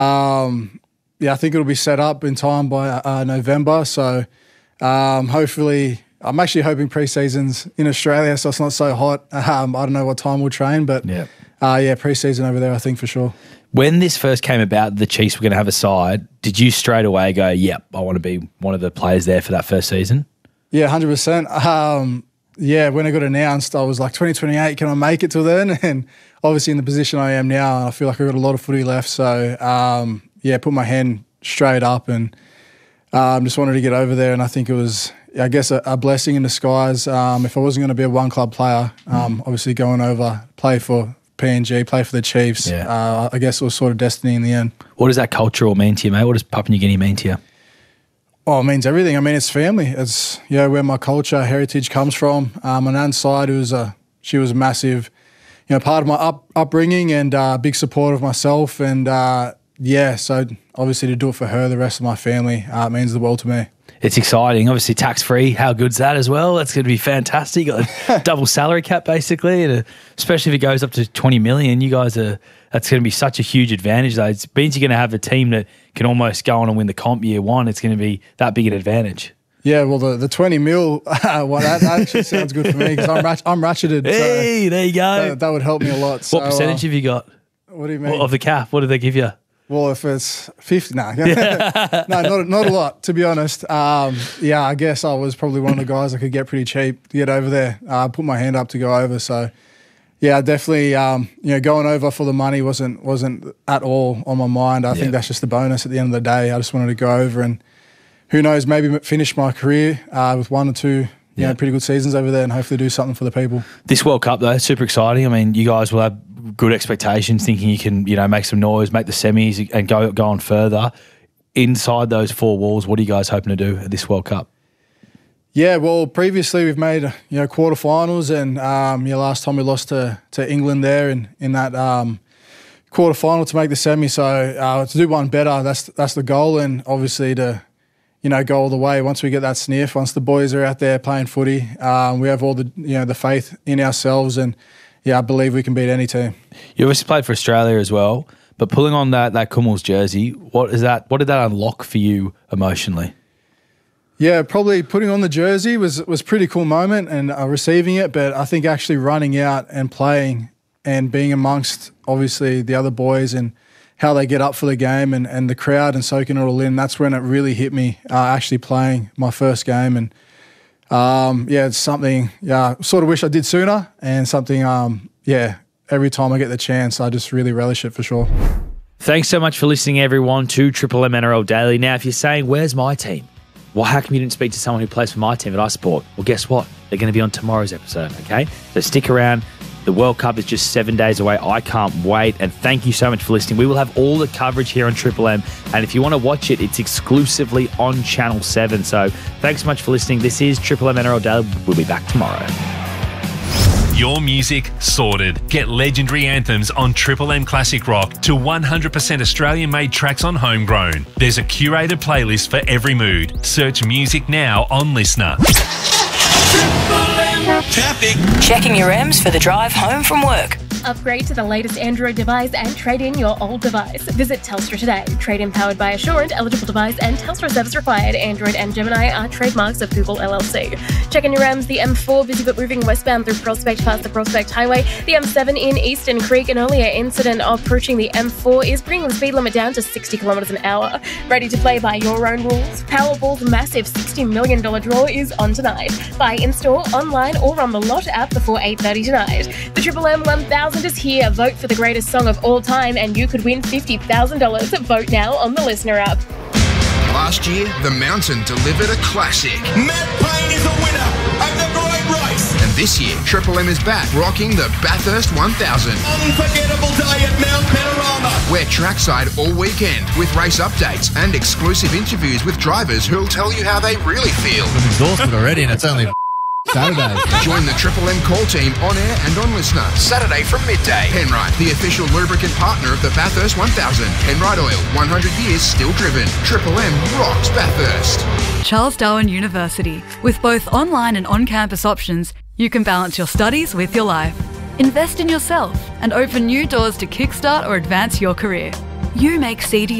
Yeah, I think it'll be set up in time by November. So hopefully, I'm actually hoping pre-season's in Australia, so it's not so hot. I don't know what time we'll train, but pre-season over there, I think for sure. When this first came about, the Chiefs were going to have a side, did you straight away go, yep, I want to be one of the players there for that first season? Yeah, 100%. When it got announced, I was like, 2028, can I make it till then? And obviously in the position I am now, I feel like I've got a lot of footy left. So, put my hand straight up and just wanted to get over there. And I think it was, I guess, a blessing in disguise. If I wasn't going to be a one-club player, obviously going over, play for PNG, play for the Chiefs, I guess it was sort of destiny in the end. What does that culture all mean to you, mate? What does Papua New Guinea mean to you? Oh, it means everything. I mean, it's family. It's where my culture, heritage comes from. My nan's side, she was a massive, part of my upbringing and big support of myself. And so obviously to do it for her, the rest of my family, it means the world to me. It's exciting. Obviously tax-free. How good's that as well? That's going to be fantastic. Got a double salary cap basically, and especially if it goes up to 20 million, that's going to be such a huge advantage though. It means you're going to have a team that can almost go on and win the comp year one. It's going to be that big an advantage. Yeah, well, the 20 mil, that actually sounds good for me because I'm ratcheted. Hey, there you go. That would help me a lot. What percentage have you got? What do you mean? Of the cap, what do they give you? Well, if it's 50, no, not a lot, to be honest. I guess I was probably one of the guys that could get pretty cheap to get over there. I put my hand up to go over, so yeah, definitely. Going over for the money wasn't at all on my mind. I think that's just a bonus at the end of the day. I just wanted to go over and who knows, maybe finish my career with one or two. Pretty good seasons over there and hopefully do something for the people. This World Cup, though, super exciting. I mean, you guys will have good expectations, thinking you can, make some noise, make the semis and go on further. Inside those four walls, what are you guys hoping to do at this World Cup? Yeah, well, previously we've made, quarterfinals and, last time we lost to England there in that quarterfinal to make the semi. So to do one better, that's the goal, and obviously to go all the way once we get that sniff, once the boys are out there playing footy. We have all the faith in ourselves and, I believe we can beat any team. You obviously played for Australia as well, but pulling on that Kumuls jersey, what did that unlock for you emotionally? Yeah, probably putting on the jersey was a pretty cool moment and receiving it, but I think actually running out and playing and being amongst, obviously, the other boys and how they get up for the game and the crowd and soaking it all in, that's when it really hit me, actually playing my first game. And, it's something, sort of wish I did sooner and something, every time I get the chance, I just really relish it for sure. Thanks so much for listening, everyone, to Triple M NRL Daily. Now, if you're saying, where's my team? Well, how come you didn't speak to someone who plays for my team at iSport? Well, guess what? They're going to be on tomorrow's episode, okay? So stick around. The World Cup is just 7 days away. I can't wait. And thank you so much for listening. We will have all the coverage here on Triple M. And if you want to watch it, it's exclusively on Channel 7. So thanks so much for listening. This is Triple M NRL Daily. We'll be back tomorrow. Your music sorted. Get legendary anthems on Triple M Classic Rock to 100% Australian-made tracks on Homegrown. There's a curated playlist for every mood. Search music now on Listener. Traffic. Checking your M's for the drive home from work. Upgrade to the latest Android device and trade in your old device. Visit Telstra today. Trade-in powered by Assurant, eligible device and Telstra service required. Android and Gemini are trademarks of Google LLC. Checking your M's, the M4 busy but moving westbound through Prospect past the Prospect Highway. The M7 in Eastern Creek. An earlier incident approaching the M4 is bringing the speed limit down to 60 kilometres an hour. Ready to play by your own rules? Powerball's massive $60 million draw is on tonight. Buy in-store, online or on the Lot app before 8:30 tonight. The Triple M 1000 is here. Vote for the greatest song of all time and you could win $50,000. Vote now on the Listener app. Last year, the Mountain delivered a classic. Matt Payne is the winner of the great race. And this year, Triple M is back, rocking the Bathurst 1000. Unforgettable day at Mount Panorama. We're trackside all weekend with race updates and exclusive interviews with drivers who'll tell you how they really feel. I'm exhausted already and it's only Saturday. Join the Triple M call team on air and on Listener. Saturday from midday. Penrite, the official lubricant partner of the Bathurst 1000. Penrite Oil, 100 years still driven. Triple M rocks Bathurst. Charles Darwin University. With both online and on-campus options, you can balance your studies with your life. Invest in yourself and open new doors to kickstart or advance your career. You make CDO